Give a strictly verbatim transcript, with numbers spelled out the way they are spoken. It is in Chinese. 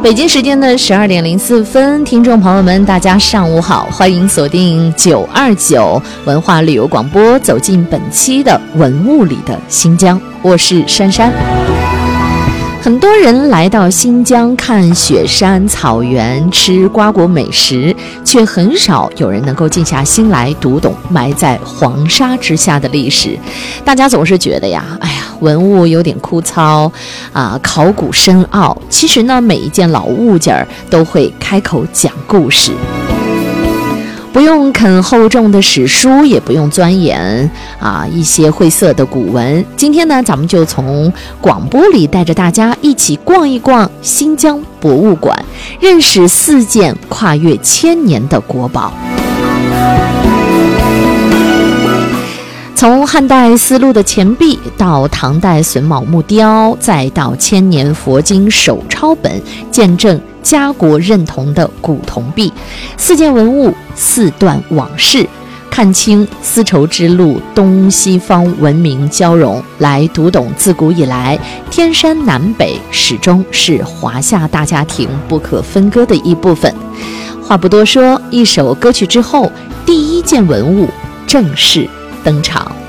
北京时间的十二点零四分，听众朋友们，大家上午好，欢迎锁定九二九文化旅游广播，走进本期的文物里的新疆，我是珊珊。很多人来到新疆看雪山草原，吃瓜果美食，却很少有人能够静下心来读懂埋在黄沙之下的历史。大家总是觉得呀，哎呀，文物有点枯燥啊，考古深奥。其实呢，每一件老物件都会开口讲故事。不用啃厚重的史书，也不用钻研啊一些晦涩的古文。今天呢，咱们就从广播里带着大家一起逛一逛新疆博物馆，认识四件跨越千年的国宝。从汉代丝路的钱币，到唐代榫卯木雕，再到千年佛经手抄本，见证家国认同的古铜币，四件文物，四段往事，看清丝绸之路东西方文明交融，来读懂自古以来天山南北始终是华夏大家庭不可分割的一部分。话不多说，一首歌曲之后，第一件文物正式登场。